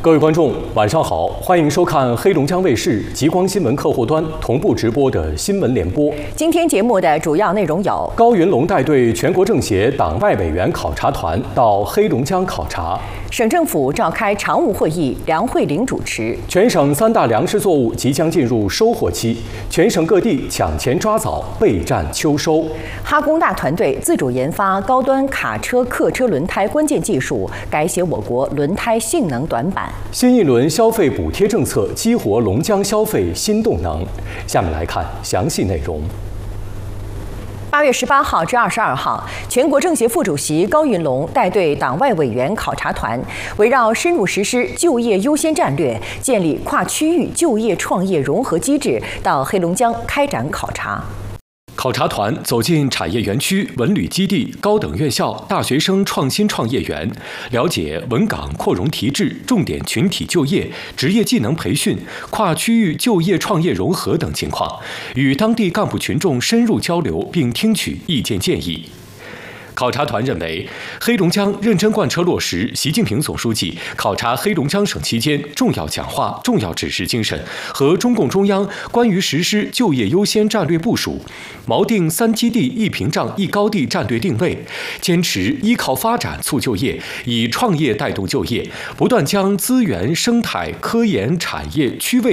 各位观众，晚上好，欢迎收看黑龙江卫视极光新闻客户端同步直播的新闻联播。 今天节目的主要内容有： 高云龙带队全国政协党外委员考察团到黑龙江考察； 省政府召开常务会议，梁慧玲主持； 全省3大粮食作物即将进入收获期，全省各地抢前抓早，备战秋收； 哈工大团队自主研发高端卡车、客车轮胎关键技术，改写我国轮胎性能短板； 新一轮消费补贴政策激活龙江消费新动能。下面来看详细内容。 8月18号至22号，全国政协副主席高云龙带队党外委员考察团，围绕深入实施就业优先战略，建立跨区域就业创业融合机制，到黑龙江开展考察。 考察团走进产业园区、文旅基地、高等院校、大学生创新创业园，了解稳岗扩容提质、重点群体就业、职业技能培训、跨区域就业创业融合等情况，与当地干部群众深入交流，并听取意见建议。考察团认为，黑龙江认真贯彻落实习近平总书记考察黑龙江省期间重要讲话、重要指示精神和中共中央关于实施就业优先战略部署，锚定3基地1屏障1高地战略定位，坚持依靠发展促就业，以创业带动就业，不断将资源、生态、科研、产业、区位